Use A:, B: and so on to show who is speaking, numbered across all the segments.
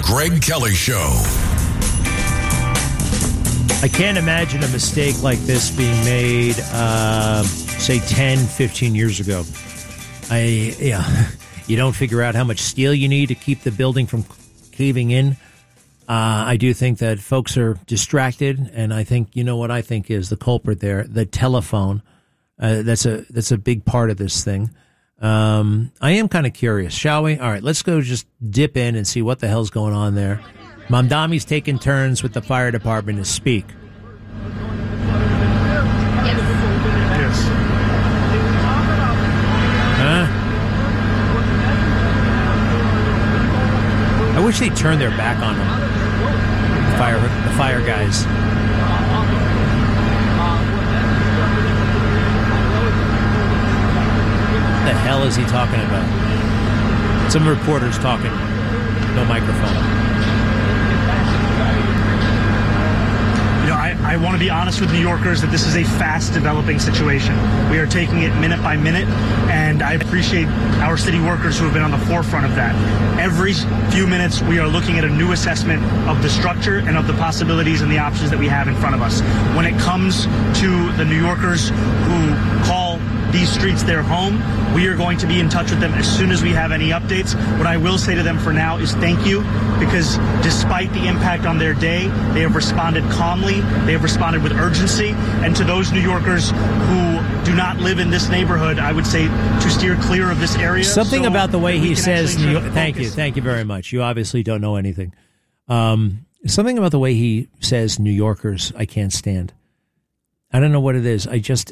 A: Greg Kelly Show.
B: I can't imagine a mistake like this being made, say, 10, 15 years ago. You don't figure out how much steel you need to keep the building from caving in. I do think that folks are distracted, and I think, you know what I think is the culprit there, the telephone. That's a big part of this thing. I am kind of curious, shall we? All right, let's go just dip in and see what the hell's going on there. Mamdami's taking turns with the fire department to speak.
C: Yes.
B: Huh? I wish they'd turn their back on him. The fire guys. What the hell is he talking about? Some reporters talking. No microphone.
C: I want to be honest with New Yorkers that this is a fast developing situation. We are taking it minute by minute, and I appreciate our city workers who have been on the forefront of that. Every few minutes, we are looking at a new assessment of the structure and of the possibilities and the options that we have in front of us. When it comes to the New Yorkers who call these streets their home, we are going to be in touch with them as soon as we have any updates. What I will say to them for now is thank you, because despite the impact on their day, they have responded calmly, they have responded with urgency, and to those New Yorkers who do not live in this neighborhood, I would say to steer clear of this area.
B: Something about the way he says New York. Thank you very much. You obviously don't know anything. Something about the way he says New Yorkers I can't stand. I don't know what it is. I just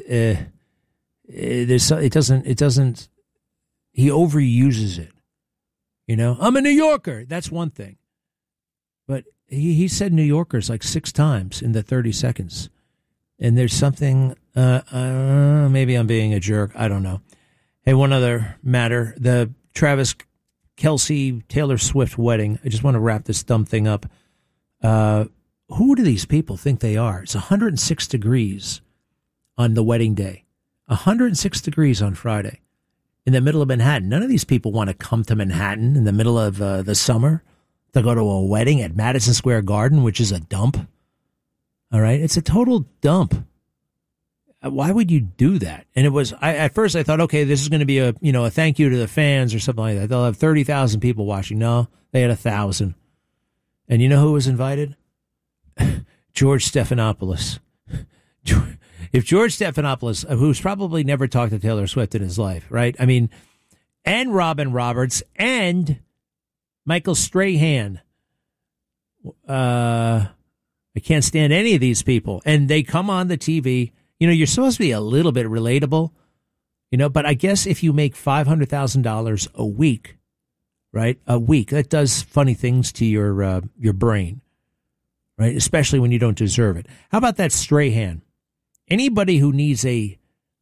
B: it doesn't he overuses it. You know, I'm a New Yorker. That's one thing. But he said New Yorkers like 6 times in the 30 seconds. And there's something, maybe I'm being a jerk. I don't know. Hey, one other matter. The Travis Kelce Taylor Swift wedding. I just want to wrap this dumb thing up. Who do these people think they are? It's 106 degrees on the wedding day. 106 degrees on Friday in the middle of Manhattan. None of these people want to come to Manhattan in the middle of the summer to go to a wedding at Madison Square Garden, which is a dump. All right. It's a total dump. Why would you do that? And it was, at first I thought, okay, this is going to be a thank you to the fans or something like that. They'll have 30,000 people watching. No, they had 1,000. And you know who was invited? George Stephanopoulos. If George Stephanopoulos, who's probably never talked to Taylor Swift in his life, right? I mean, and Robin Roberts and Michael Strahan. I can't stand any of these people. And they come on the TV. You know, you're supposed to be a little bit relatable, but I guess if you make $500,000 a week, right? A week, that does funny things to your brain, right? Especially when you don't deserve it. How about that Strahan? Anybody who needs a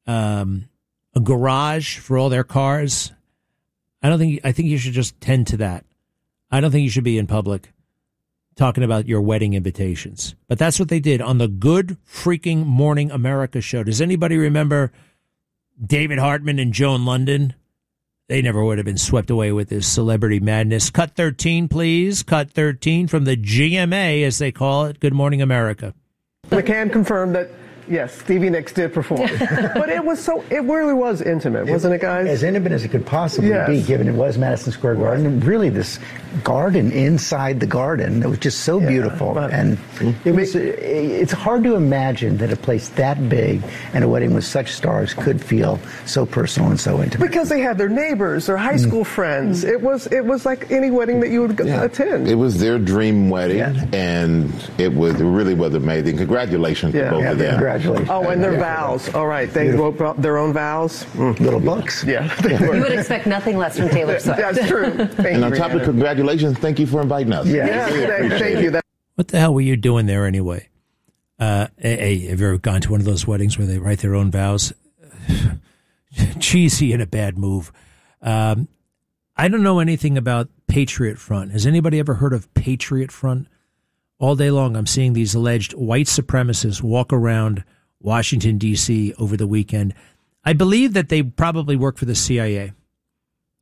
B: garage for all their cars, I think you should just tend to that. I don't think you should be in public talking about your wedding invitations. But that's what they did on the Good Freaking Morning America show. Does anybody remember David Hartman and Joan London? They never would have been swept away with this celebrity madness. Cut 13, please. Cut 13 from the GMA, as they call it, Good Morning America.
D: I can confirm that, yes, Stevie Nicks did perform. But it really was intimate, wasn't it, guys?
E: As intimate as it could possibly be, given it was Madison Square Garden. And really this garden inside the garden, it was just so beautiful. And it's hard to imagine that a place that big and a wedding with such stars could feel so personal and so intimate.
D: Because they had their neighbors, their high school friends. It was like any wedding that you would attend.
F: It was their dream wedding, and it really was amazing. Congratulations to both of them.
E: Congratulations.
D: Oh, and their vows. All right, they wrote their own vows.
E: Little books.
D: Yeah.
G: You would expect nothing less from Taylor Swift.
D: That's true.
F: And on top of congratulations, thank you for inviting us.
D: Thank you.
B: What the hell were you doing there anyway? Have you ever gone to one of those weddings where they write their own vows? Cheesy and a bad move. I don't know anything about Patriot Front. Has anybody ever heard of Patriot Front? All day long, I'm seeing these alleged white supremacists walk around Washington, D.C. over the weekend. I believe that they probably work for the CIA.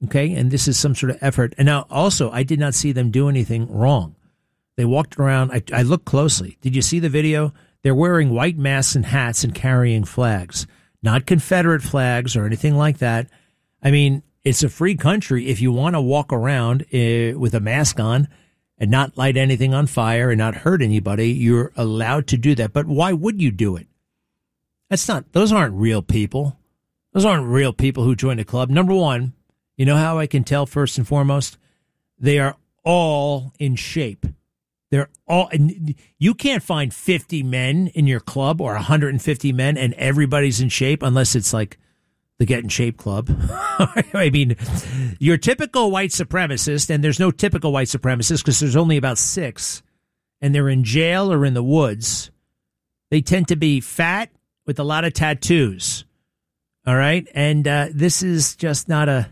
B: Okay, and this is some sort of effort. And now, also, I did not see them do anything wrong. They walked around. I looked closely. Did you see the video? They're wearing white masks and hats and carrying flags, not Confederate flags or anything like that. I mean, it's a free country. If you want to walk around with a mask on and not light anything on fire and not hurt anybody, you're allowed to do that. But why would you do it? Those aren't real people. Those aren't real people who join a club. Number one, you know how I can tell first and foremost? They are all in shape. They're all, and you can't find 50 men in your club or 150 men and everybody's in shape unless it's like the Get in Shape Club. I mean, your typical white supremacist, and there's no typical white supremacist because there's only about 6, and they're in jail or in the woods. They tend to be fat with a lot of tattoos. All right. And this is just not a.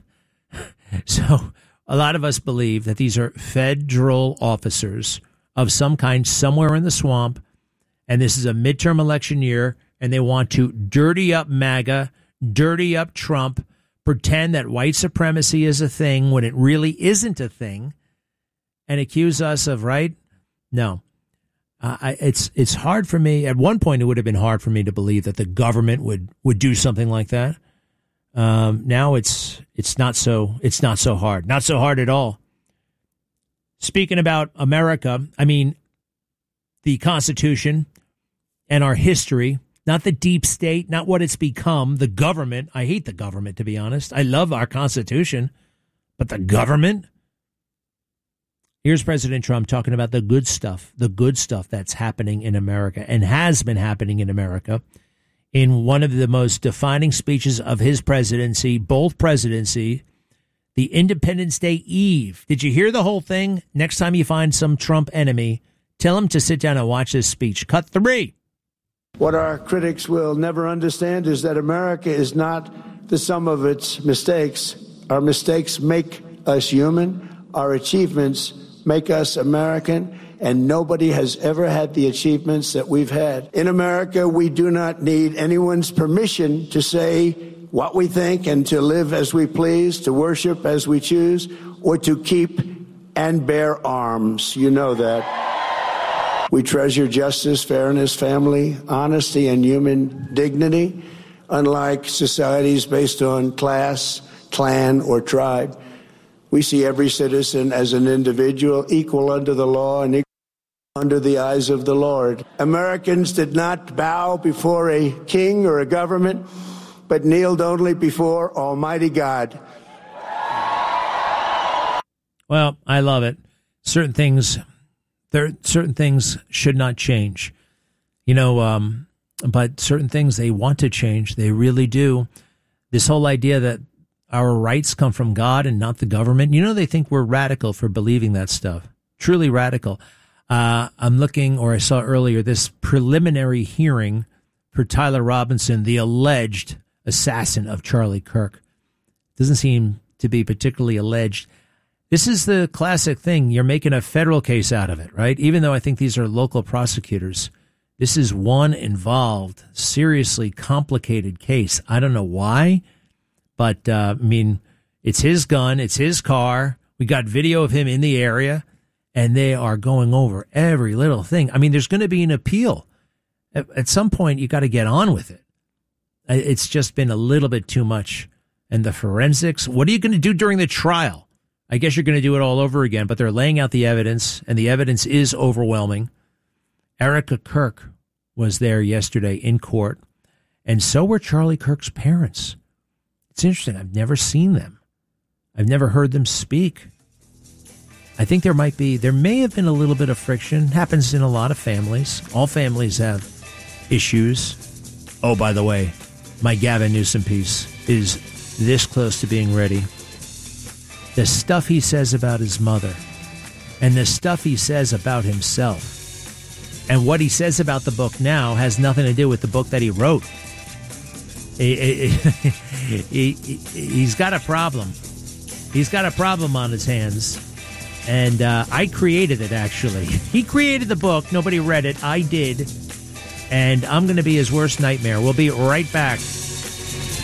B: So a lot of us believe that these are federal officers of some kind somewhere in the swamp. And this is a midterm election year. And they want to dirty up MAGA, dirty up Trump, pretend that white supremacy is a thing when it really isn't a thing, and accuse us of, right? No. It's hard for me. At one point, it would have been hard for me to believe that the government would do something like that. Now it's not so hard. Not so hard at all. Speaking about America, I mean, the Constitution and our history, not the deep state, not what it's become, the government. I hate the government, to be honest. I love our Constitution, but the government? Here's President Trump talking about the good stuff that's happening in America and has been happening in America in one of the most defining speeches of his presidency, both presidency, the Independence Day Eve. Did you hear the whole thing? Next time you find some Trump enemy, tell him to sit down and watch this speech. Cut 3.
A: What our critics will never understand is that America is not the sum of its mistakes. Our mistakes make us human. Our achievements make us American, and nobody has ever had the achievements that we've had. In America, we do not need anyone's permission to say what we think and to live as we please, to worship as we choose, or to keep and bear arms. You know that. We treasure justice, fairness, family, honesty, and human dignity, unlike societies based on class, clan, or tribe. We see every citizen as an individual, equal under the law and equal under the eyes of the Lord. Americans did not bow before a king or a government, but kneeled only before Almighty God.
B: Well, I love it. Certain things should not change, but certain things they want to change. They really do. This whole idea that our rights come from God and not the government. They think we're radical for believing that stuff. Truly radical. I'm looking, or I saw earlier, this preliminary hearing for Tyler Robinson, the alleged assassin of Charlie Kirk. Doesn't seem to be particularly alleged. This is the classic thing. You're making a federal case out of it, right? Even though I think these are local prosecutors. This is one involved, seriously complicated case. I don't know why. But, it's his gun. It's his car. We got video of him in the area, and they are going over every little thing. There's going to be an appeal. At some point, you got to get on with it. It's just been a little bit too much. And the forensics, what are you going to do during the trial? I guess you're going to do it all over again, but they're laying out the evidence, and the evidence is overwhelming. Erica Kirk was there yesterday in court, and so were Charlie Kirk's parents. It's interesting. I've never seen them. I've never heard them speak. I think there may have been a little bit of friction. Happens in a lot of families. All families have issues. Oh, by the way, my Gavin Newsom piece is this close to being ready. The stuff he says about his mother and the stuff he says about himself and what he says about the book now has nothing to do with the book that he wrote. He's got a problem. He's got a problem on his hands. And I created it, actually. He created the book. Nobody read it. I did. And I'm going to be his worst nightmare. We'll be right back.